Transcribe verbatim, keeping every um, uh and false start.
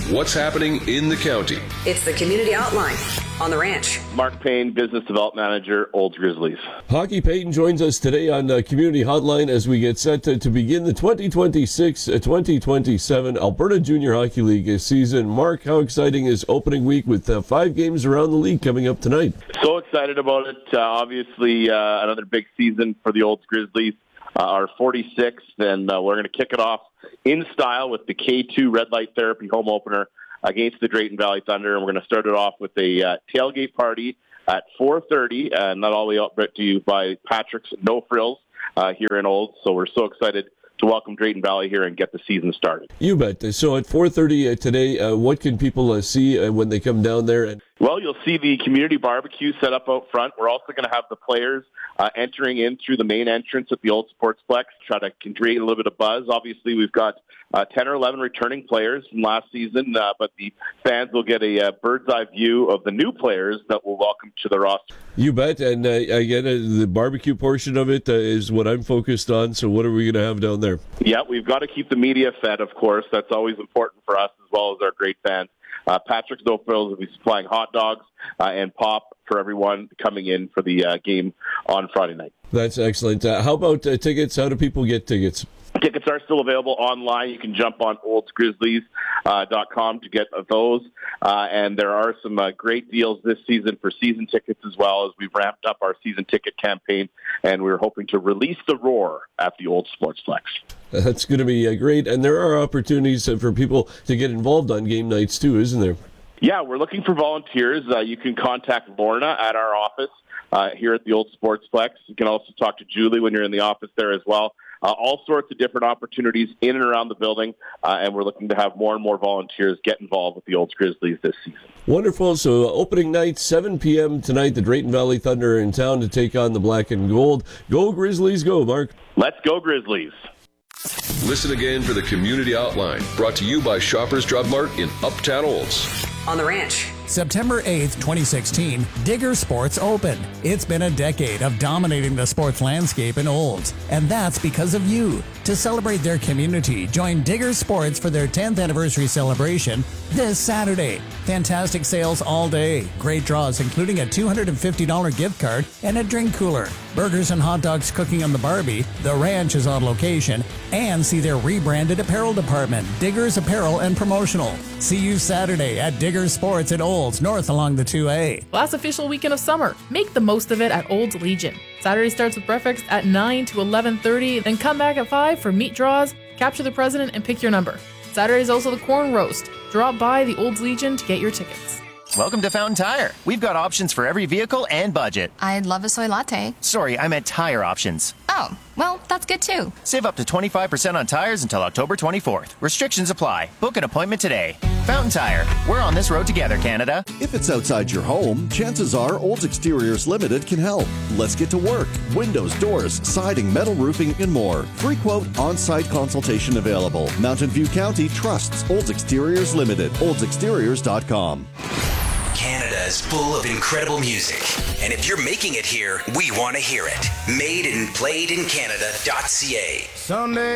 what's happening in the county. It's the Community Outline on The Ranch. Mark Payne, Business Development Manager, Olds Grizzlies. Hockey Payton joins us today on uh, Community Hotline as we get set to, to begin the twenty twenty-six twenty twenty-seven Alberta Junior Hockey League season. Mark, how exciting is opening week with uh, five games around the league coming up tonight? So excited about it. Uh, obviously, uh, another big season for the Olds Grizzlies. Uh, our forty-sixth, and uh, we're going to kick it off in style with the K two Red Light Therapy home opener against the Drayton Valley Thunder, and we're going to start it off with a uh, tailgate party at four thirty, uh, not all the way out brought to you by Patrick's No Frills uh, here in Olds. So we're so excited to welcome Drayton Valley here and get the season started. You bet. So at four thirty uh, today, uh, what can people uh, see uh, when they come down there? And Well, you'll see the community barbecue set up out front. We're also going to have the players uh, entering in through the main entrance at the Old Sportsplex, try to create a little bit of buzz. Obviously, we've got uh, ten or eleven returning players from last season, uh, but the fans will get a uh, bird's-eye view of the new players that we'll welcome to the roster. You bet. And uh, again, uh, the barbecue portion of it uh, is what I'm focused on. So what are we going to have down there? Yeah, we've got to keep the media fed, of course. That's always important for us as well as our great fans. Uh, Patrick's No Frills will be supplying hot dogs uh, and pop for everyone coming in for the uh, game on Friday night. That's excellent. Uh, how about uh, tickets? How do people get tickets? Tickets are still available online. You can jump on olds grizzlies dot com to get those. Uh, and there are some uh, great deals this season for season tickets as well, as we've ramped up our season ticket campaign, and we're hoping to release the roar at the Old Sportsplex. That's going to be uh, great. And there are opportunities uh, for people to get involved on game nights too, isn't there? Yeah, we're looking for volunteers. Uh, you can contact Lorna at our office uh, here at the Old Sportsplex. You can also talk to Julie when you're in the office there as well. Uh, all sorts of different opportunities in and around the building, uh, and we're looking to have more and more volunteers get involved with the Olds Grizzlies this season. Wonderful. So opening night, seven p.m. tonight, the Drayton Valley Thunder are in town to take on the Black and Gold. Go Grizzlies, go, Mark. Let's go Grizzlies. Listen again for the Community Outline, brought to you by Shoppers Drug Mart in Uptown Olds. On The Ranch. September eighth, twenty sixteen, Digger Sports opened. It's been a decade of dominating the sports landscape in Olds, and that's because of you. To celebrate their community, join Digger Sports for their tenth anniversary celebration this Saturday. Fantastic sales all day. Great draws, including a two hundred fifty dollars gift card and a drink cooler. Burgers and hot dogs cooking on the Barbie. The Ranch is on location. And see their rebranded apparel department, Diggers Apparel and Promotional. See you Saturday at Digger Sports at Olds, north along the two A. Last official weekend of summer. Make the most of it at Olds Legion. Saturday starts with breakfast at nine to eleven thirty, then come back at five for meat draws, capture the president, and pick your number. Saturday is also the corn roast. Drop by the Olds Legion to get your tickets. Welcome to Fountain Tire. We've got options for every vehicle and budget. I'd love a soy latte. Sorry, I meant tire options. Oh, well, that's good too. Save up to twenty-five percent on tires until October twenty-fourth. Restrictions apply. Book an appointment today. Fountain Tire. We're on this road together, Canada. If it's outside your home, chances are Olds Exteriors Limited can help. Let's get to work. Windows, doors, siding, metal roofing, and more. Free quote, on-site consultation available. Mountain View County trusts Olds Exteriors Limited. olds exteriors dot com. Canada is full of incredible music, and if you're making it here, we want to hear it. Made and played in Canada dot c a. Sunday